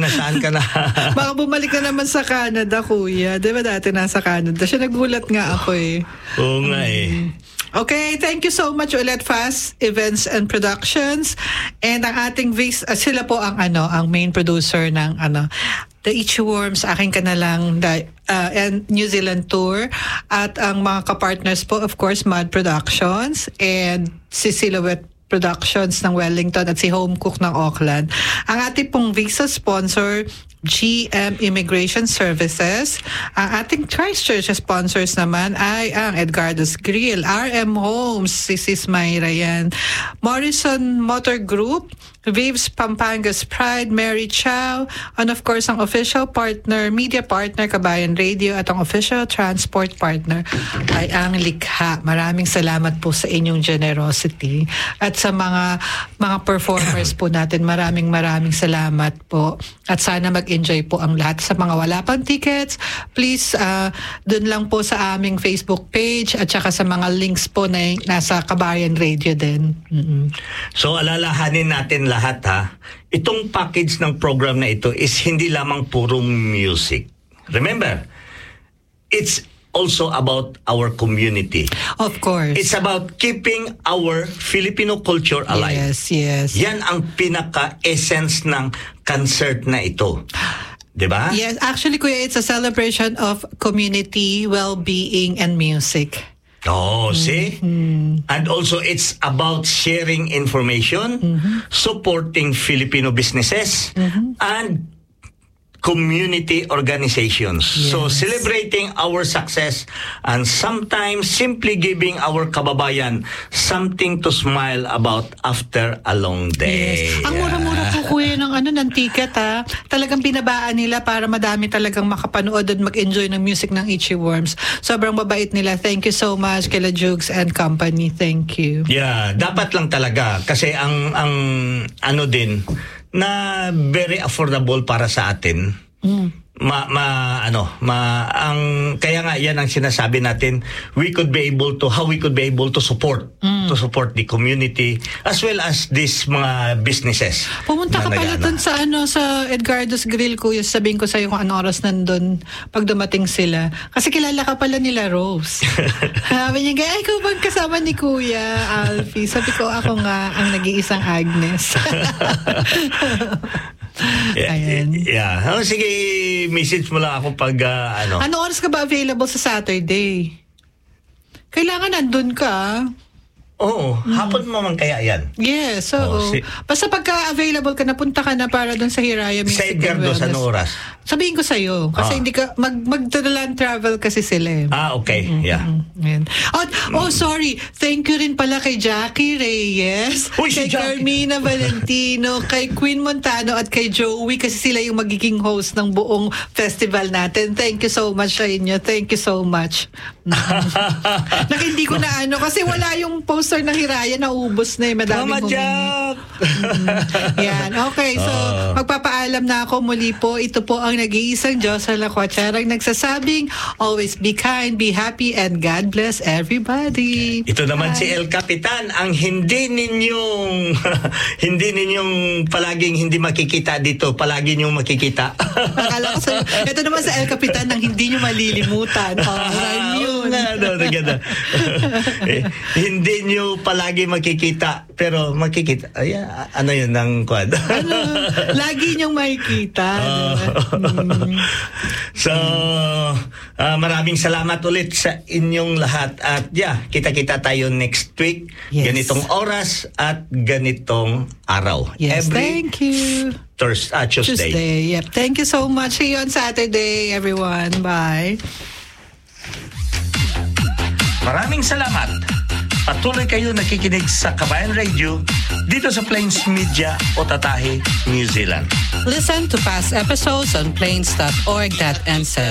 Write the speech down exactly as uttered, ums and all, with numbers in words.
nasaan ka na? Baka bumalik na naman sa Canada, kuya. Di ba dati nasa Canada? Siya nagulat nga ako eh. Oo nga eh. Okay, thank you so much ulit, Fast Events and Productions. And ang ating vis, uh, sila po ang ano, ang main producer ng ano, The Itchy Worms, Akin Ka Na Lang, the, uh, and New Zealand Tour. At ang mga kapartners po, of course, Mud Productions and si Silhouette Productions ng Wellington at si Home Cook ng Auckland. Ang ating pong visa sponsor, G M Immigration Services. Ang ating Christchurch sponsors naman ay ang Edgardo's Grill, R M Homes, si Sis Mayra yan, Morrison Motor Group, Vives Pampanga's Pride, Mary Chow, and of course ang official partner, media partner, Kabayan Radio, at ang official transport partner ay ang Likha. Maraming salamat po sa inyong generosity. At sa mga mga performers po natin, maraming maraming salamat po. At sana mag-enjoy po ang lahat. Sa mga wala pang tickets, please uh, dun lang po sa aming Facebook page at saka sa mga links po na nasa Kabayan Radio din. Mm-hmm. So alalahanin natin lahat ha. Itong package ng program na ito is hindi lamang purong music. Remember, it's also about our community. Of course. It's about keeping our Filipino culture alive. Yes, yes. Yan ang pinaka-essence ng concert na ito. Diba? Yes, actually, Kuya, it's a celebration of community, well-being, and music. Oh, see? Mm-hmm. And also, it's about sharing information, mm-hmm. supporting Filipino businesses, mm-hmm. and community organizations. Yes. So, celebrating our success and sometimes simply giving our kababayan something to smile about after a long day. Yes. Ang mura-mura po, kuya, ng, ano, ng ticket, ha? Talagang binabaan nila para madami talagang makapanood at mag-enjoy ng music ng Itchy Worms. Sobrang mabait nila. Thank you so much, Kila Jukes and Company. Thank you. Yeah, dapat lang talaga. Kasi ang, ang ano din, na very affordable para sa atin. Mm. Ma, ma ano ma ang kaya nga yan ang sinasabi natin, we could be able to how we could be able to support mm. to support the community as well as these mga businesses. Pumunta ka pala dun sa ano sa Edgardo's Grill, kuya. Sabihin ko sa iyo kung anong oras nandun pag dumating sila. Kasi kilala ka pala nila Rose. Sabi niya, ay, ikaw bang kasama ni Kuya Alfie? Sabi ko, ako nga ang nag-iisang Agnes. Yeah, yeah. Oh, sige, message mo lang ako pag uh, ano. Ano oras ka ba available sa Saturday? Kailangan nandun ka. Oo, mm. hapon mo man kaya yan. Yes, so oh, si- basta pagka available ka, napunta ka na para doon sa Hiraya Music. Sa Edgardo, sa anong oras? Sabihin ko sa'yo. Kasi ah. hindi ka, mag, mag-land travel kasi sila. Ah, okay. Mm-hmm. Yeah. Mm-hmm. Oh, oh, sorry. Thank you rin pala kay Jackie Reyes, Uy, kay si Carmina Valentino, kay Queen Montano, at kay Joey, kasi sila yung magiging host ng buong festival natin. Thank you so much sa inyo. Thank you so much. Mm-hmm. Nak, hindi ko na ano, kasi wala yung poster ng Hiraya, naubos na eh. Madaming Mama Jack! Mm-hmm. Yan. Okay, so uh. magpapaalam na ako muli po. Ito po ang nag-iisang Diyos sa Lakwatsyarang nagsasabing, always be kind, be happy, and God bless everybody. Ito naman Bye. Si El Capitan, ang hindi ninyong hindi ninyong palaging hindi makikita dito, palagi ninyong makikita. Akala ko sa, ito naman sa El Capitan, ang hindi nyo malilimutan. Alright, yun. Na, no, eh, hindi nyo palagi makikita, pero makikita. Ay, ano yun ng quad? Ano? Lagi nyong makikita. Uh, mm. So, uh, maraming salamat ulit sa inyong lahat. At yeah, kita-kita tayo next week. Yes. Ganitong oras at ganitong araw. Yes, Every thank you. Thursday, uh, Tuesday. Tuesday, yep. Thank you so much. See you on Saturday, everyone. Bye. Maraming salamat. Patuloy kayo nakikinig sa Kabayan Radio dito sa Plains Media o Tatahe, New Zealand. Listen to past episodes on plains dot org dot n z.